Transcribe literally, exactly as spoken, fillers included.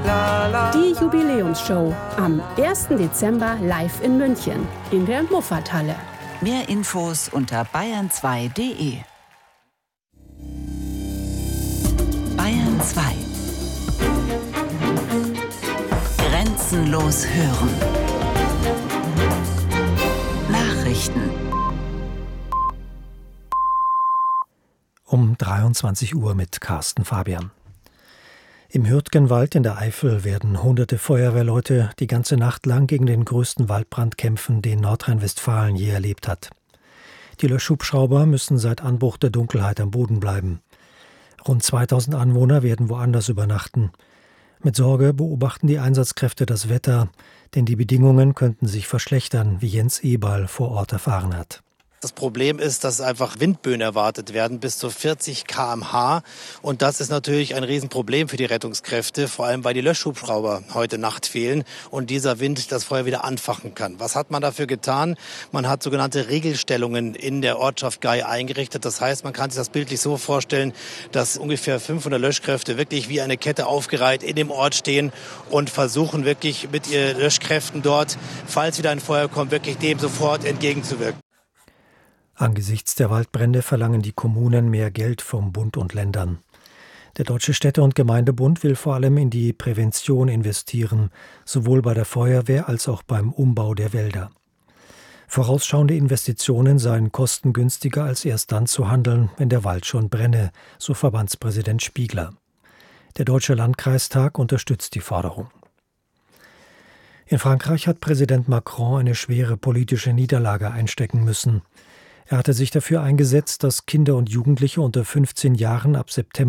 Die Jubiläumsshow am ersten Dezember live in München in der Muffathalle. Mehr Infos unter bayern zwei punkt de. Bayern zwei. Grenzenlos hören. Nachrichten. Um dreiundzwanzig Uhr mit Carsten Fabian. Im Hürtgenwald in der Eifel werden hunderte Feuerwehrleute die ganze Nacht lang gegen den größten Waldbrand kämpfen, den Nordrhein-Westfalen je erlebt hat. Die Löschhubschrauber müssen seit Anbruch der Dunkelheit am Boden bleiben. Rund zweitausend Anwohner werden woanders übernachten. Mit Sorge beobachten die Einsatzkräfte das Wetter, denn die Bedingungen könnten sich verschlechtern, wie Jens Eberl vor Ort erfahren hat. Das Problem ist, dass einfach Windböen erwartet werden bis zu vierzig Kilometer pro Stunde. Und das ist natürlich ein Riesenproblem für die Rettungskräfte, vor allem weil die Löschhubschrauber heute Nacht fehlen und dieser Wind das Feuer wieder anfachen kann. Was hat man dafür getan? Man hat sogenannte Regelstellungen in der Ortschaft Gay eingerichtet. Das heißt, man kann sich das bildlich so vorstellen, dass ungefähr fünfhundert Löschkräfte wirklich wie eine Kette aufgereiht in dem Ort stehen und versuchen wirklich mit ihren Löschkräften dort, falls wieder ein Feuer kommt, wirklich dem sofort entgegenzuwirken. Angesichts der Waldbrände verlangen die Kommunen mehr Geld vom Bund und Ländern. Der Deutsche Städte- und Gemeindebund will vor allem in die Prävention investieren, sowohl bei der Feuerwehr als auch beim Umbau der Wälder. Vorausschauende Investitionen seien kostengünstiger als erst dann zu handeln, wenn der Wald schon brenne, so Verbandspräsident Spiegler. Der Deutsche Landkreistag unterstützt die Forderung. In Frankreich hat Präsident Macron eine schwere politische Niederlage einstecken müssen. Er hatte sich dafür eingesetzt, dass Kinder und Jugendliche unter fünfzehn Jahren ab September